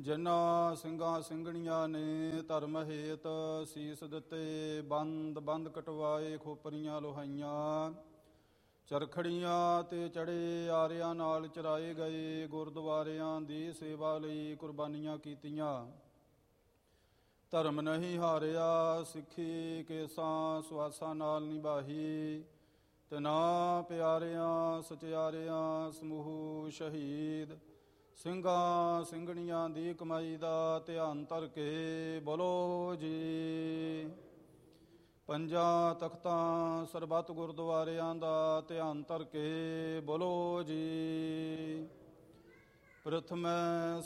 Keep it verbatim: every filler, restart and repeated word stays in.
ਜਿਨ੍ਹਾਂ ਸਿੰਘਾਂ ਸਿੰਘਣੀਆਂ ਨੇ ਧਰਮ ਹੇਤ ਸੀਸ ਦਿੱਤੇ, ਬੰਦ ਬੰਦ ਕਟਵਾਏ ਖੋਪਰੀਆਂ ਲੋਹਾਈਆਂ, ਚਰਖੜੀਆਂ ਤੇ ਚੜੇ ਆਰਿਆਂ ਨਾਲ ਚਰਾਏ ਗਏ, ਗੁਰਦੁਆਰਿਆਂ ਦੀ ਸੇਵਾ ਲਈ ਕੁਰਬਾਨੀਆਂ ਕੀਤੀਆਂ। ਧਰਮ ਨਹੀਂ ਹਾਰਿਆ, ਸਿੱਖੀ ਕੇਸਾਂ ਸੁਆਸਾਂ ਨਾਲ ਨਿਭਾਹੀ, ਤੇ ਨਾ ਪਿਆਰਿਆਂ ਸਚਿਆਰਿਆਂ ਸਮੂਹ ਸ਼ਹੀਦ ਸਿੰਘਾਂ ਸਿੰਘਣੀਆਂ ਦੀ ਕਮਾਈ ਦਾ ਧਿਆਨ ਧਰ ਕੇ ਬੋਲੋ ਜੀ। ਪੰਜਾਂ ਤਖਤਾਂ ਸਰਬੱਤ ਗੁਰਦੁਆਰਿਆਂ ਦਾ ਧਿਆਨ ਧਰ ਕੇ ਬੋਲੋ ਜੀ। ਪ੍ਰਥਮੈ